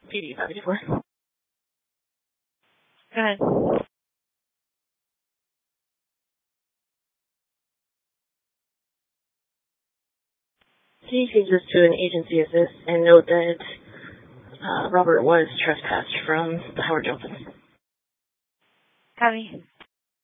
PD 584. Go ahead. He changes to an agency assist and note that Robert was trespassed from the Howard Johnson. Copy.